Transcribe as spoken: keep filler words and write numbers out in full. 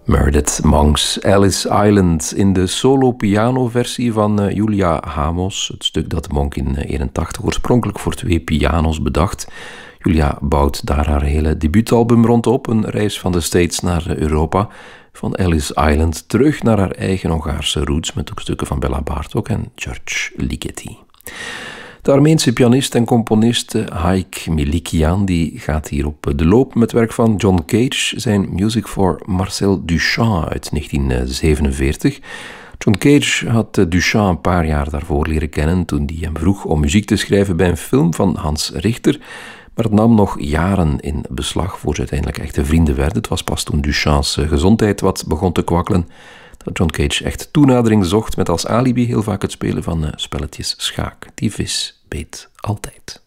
Meredith Monk's Alice Island in de solo-piano-versie van uh, Julia Hamos. Het stuk dat Monk in negentien eenentachtig oorspronkelijk voor twee piano's bedacht. Julia bouwt daar haar hele debuutalbum rond op. Een reis van de States naar Europa. Van Alice Island terug naar haar eigen Hongaarse roots. Met ook stukken van Bella Bartok en George Ligeti. De Armeense pianist en componist Haik Milikian die gaat hier op de loop met werk van John Cage, zijn Music for Marcel Duchamp uit negentien zevenenveertig. John Cage had Duchamp een paar jaar daarvoor leren kennen toen hij hem vroeg om muziek te schrijven bij een film van Hans Richter, maar het nam nog jaren in beslag voor ze uiteindelijk echte vrienden werden. Het was pas toen Duchamps gezondheid wat begon te kwakkelen dat John Cage echt toenadering zocht met als alibi heel vaak het spelen van spelletjes schaak. Die vis beet altijd.